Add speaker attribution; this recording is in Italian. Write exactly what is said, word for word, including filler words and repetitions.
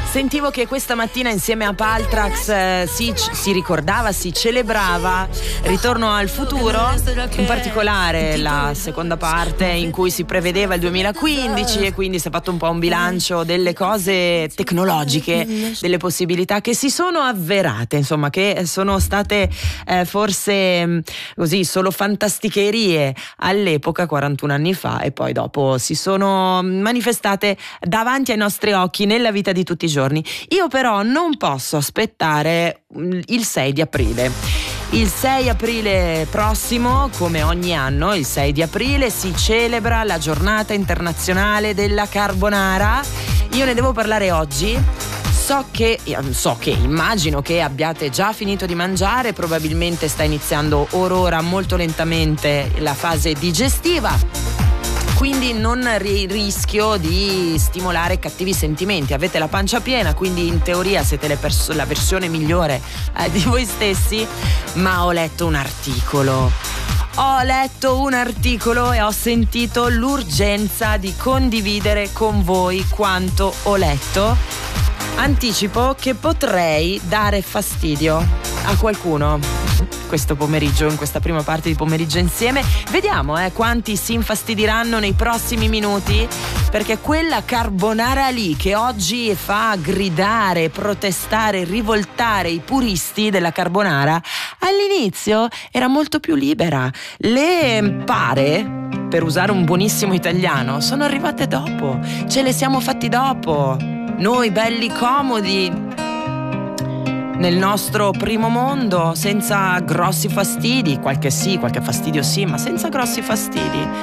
Speaker 1: Sentivo che questa mattina insieme a Paltrax eh, si, si ricordava, si celebrava Ritorno al futuro, in particolare la seconda parte in cui si prevedeva il duemilaquindici e quindi si è fatto un po' un bilancio delle cose tecnologiche, delle possibilità che si sono avverate, insomma, che sono state eh, forse mh, così solo fantasticherie all'epoca, quarantuno anni fa, e poi dopo si sono manifestate davanti ai nostri occhi nella vita di tutti i giorni. Io però non posso aspettare il sei di aprile. Il sei aprile prossimo, come ogni anno, il sei di aprile si celebra la giornata internazionale della carbonara. Io ne devo parlare oggi. So che, so che, immagino che abbiate già finito di mangiare, probabilmente sta iniziando or ora molto lentamente la fase digestiva. Quindi non ri- rischio di stimolare cattivi sentimenti. Avete la pancia piena, quindi in teoria siete le pers- la versione migliore eh, di voi stessi. Ma ho letto un articolo. Ho letto un articolo e ho sentito l'urgenza di condividere con voi quanto ho letto. Anticipo che potrei dare fastidio a qualcuno questo pomeriggio, in questa prima parte di pomeriggio insieme. Vediamo eh, quanti si infastidiranno nei prossimi minuti, perché quella carbonara lì che oggi fa gridare, protestare, rivoltare i puristi della carbonara, all'inizio era molto più libera. Le pare, per usare un buonissimo italiano, sono arrivate dopo, ce le siamo fatti dopo. Noi belli comodi nel nostro primo mondo, senza grossi fastidi, qualche sì, qualche fastidio sì, ma senza grossi fastidi.